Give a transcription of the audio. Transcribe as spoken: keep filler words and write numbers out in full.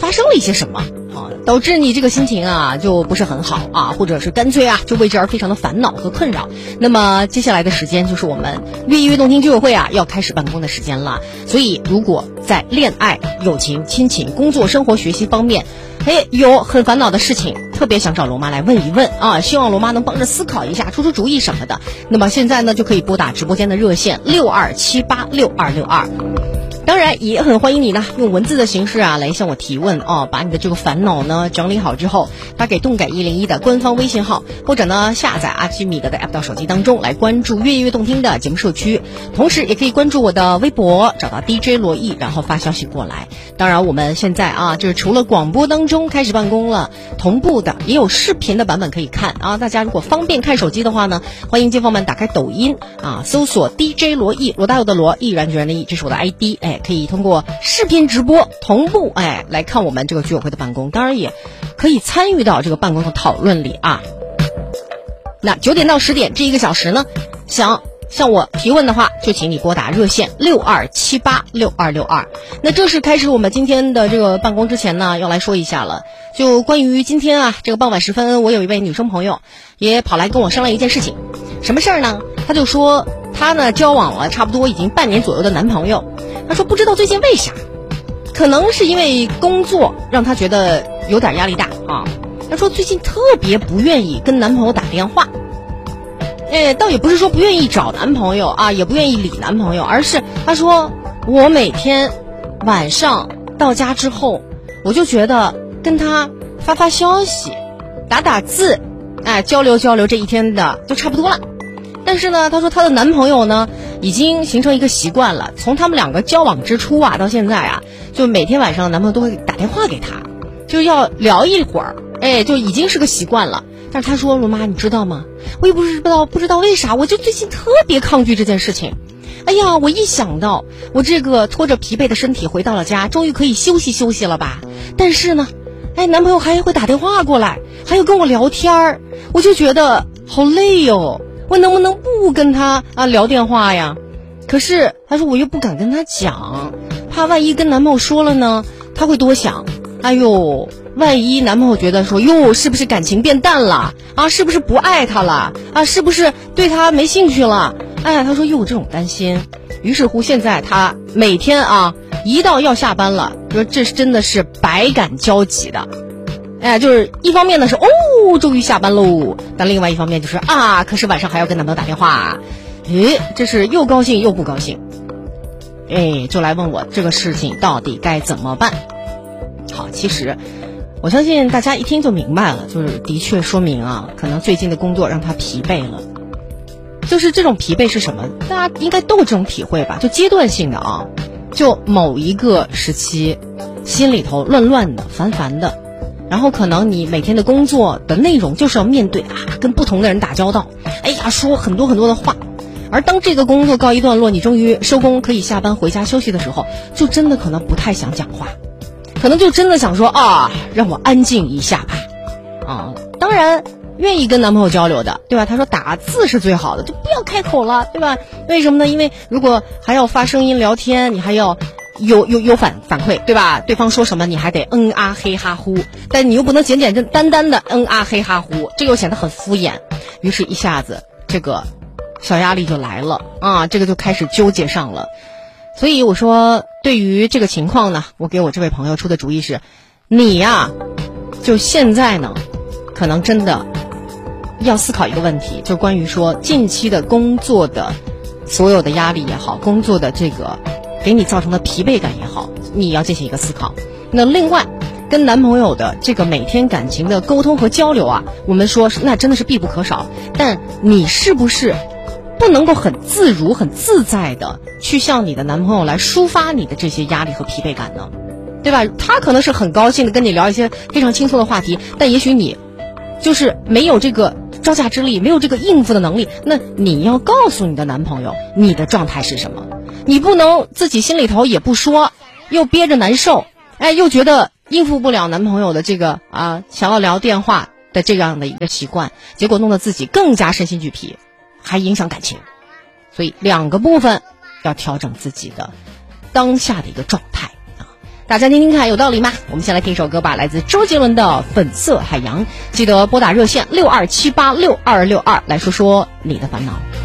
发生了一些什么啊，导致你这个心情啊就不是很好啊，或者是干脆啊就为之而非常的烦恼和困扰。那么接下来的时间就是我们越约动听居委会啊要开始办公的时间了。所以如果在恋爱、友情、亲情、工作、生活、学习方面，哎，有很烦恼的事情，特别想找罗妈来问一问啊，希望罗妈能帮着思考一下，出出主意什么的。那么现在呢，就可以拨打直播间的热线六二七八六二六二。当然也很欢迎你呢用文字的形式啊来向我提问哦，把你的这个烦恼呢整理好之后发给动感一零一的官方微信号，或者呢下载阿基米德的 app 到手机当中来关注越越动听的节目社区，同时也可以关注我的微博，找到 D J 罗毅，然后发消息过来。当然我们现在啊就是除了广播当中开始办公了，同步的也有视频的版本可以看啊，大家如果方便看手机的话呢，欢迎街坊们打开抖音啊，搜索 D J 罗毅，罗大佑的罗，毅然决然的毅，这是我的 I D， 哎，可以通过视频直播同步哎来看我们这个居委会的办公，当然也可以参与到这个办公的讨论里啊。那九点到十点这一个小时呢，想向我提问的话，就请你拨打热线六二七八六二六二。那正式开始我们今天的这个办公之前呢，要来说一下了，就关于今天啊这个傍晚时分，我有一位女生朋友也跑来跟我商量一件事情。什么事儿呢？她就说她呢交往了差不多已经半年左右的男朋友，她说不知道最近为啥，可能是因为工作让她觉得有点压力大啊。她说最近特别不愿意跟男朋友打电话，哎，倒也不是说不愿意找男朋友啊，也不愿意理男朋友，而是她说我每天晚上到家之后，我就觉得跟他发发消息、打打字，哎，交流交流这一天的就差不多了。但是呢，她说她的男朋友呢已经形成一个习惯了，从他们两个交往之初啊到现在啊，就每天晚上男朋友都会打电话给她，就要聊一会儿，哎，就已经是个习惯了。但是她说罗妈你知道吗，我也不知道不知道为啥，我就最近特别抗拒这件事情。哎呀，我一想到我这个拖着疲惫的身体回到了家，终于可以休息休息了吧，但是呢哎，男朋友还会打电话过来，还有跟我聊天儿，我就觉得好累哟，我能不能不跟他啊聊电话呀？可是她说我又不敢跟他讲，怕万一跟男朋友说了呢，他会多想。哎呦，万一男朋友觉得说哟是不是感情变淡了啊，是不是不爱他了啊，是不是对他没兴趣了？哎，她说又有这种担心。于是乎现在她每天啊一到要下班了，说这真的是百感交集的。哎，就是一方面呢是哦终于下班喽，但另外一方面就是啊可是晚上还要跟男朋友打电话，诶，这是又高兴又不高兴。哎，就来问我这个事情到底该怎么办。好，其实我相信大家一听就明白了，就是的确说明啊可能最近的工作让他疲惫了。就是这种疲惫是什么，大家应该都有这种体会吧，就阶段性的啊，就某一个时期心里头乱乱的烦烦的，然后可能你每天的工作的内容就是要面对啊跟不同的人打交道，哎呀说很多很多的话，而当这个工作告一段落，你终于收工可以下班回家休息的时候，就真的可能不太想讲话，可能就真的想说啊让我安静一下吧啊。当然愿意跟男朋友交流的，对吧？他说打字是最好的，就不要开口了，对吧？为什么呢？因为如果还要发声音聊天，你还要有有有反反馈，对吧？对方说什么你还得嗯啊嘿哈呼，但你又不能简简单单的嗯啊嘿哈呼，这个又显得很敷衍。于是一下子这个小压力就来了啊，这个就开始纠结上了。所以我说对于这个情况呢，我给我这位朋友出的主意是，你呀就现在呢可能真的要思考一个问题，就关于说近期的工作的所有的压力也好，工作的这个给你造成的疲惫感也好，你要进行一个思考。那另外跟男朋友的这个每天感情的沟通和交流啊，我们说那真的是必不可少，但你是不是不能够很自如很自在的去向你的男朋友来抒发你的这些压力和疲惫感呢？对吧？他可能是很高兴的跟你聊一些非常轻松的话题，但也许你就是没有这个招架之力，没有这个应付的能力，那你要告诉你的男朋友你的状态是什么，你不能自己心里头也不说，又憋着难受，哎，又觉得应付不了男朋友的这个啊想要聊电话的这样的一个习惯，结果弄得自己更加身心俱疲，还影响感情。所以两个部分要调整自己的当下的一个状态啊。 大家听听看，有道理吗？我们先来听一首歌吧，来自周杰伦的《粉色海洋》。记得拨打热线六二七八六二六二来说说你的烦恼。